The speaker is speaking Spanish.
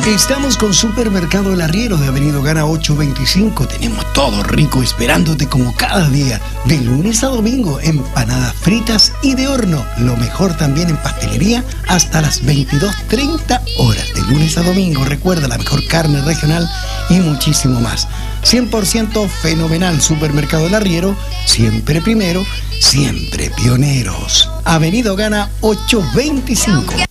Estamos con Supermercado El Arriero de Avenida Gana 825. Tenemos todo rico esperándote como cada día. De lunes a domingo, empanadas fritas y de horno. Lo mejor también en pastelería hasta las 22:30 horas. De lunes a domingo, recuerda, la mejor carne regional y muchísimo más. 100% fenomenal. Supermercado El Arriero, siempre primero, siempre pioneros. Avenida Gana 825.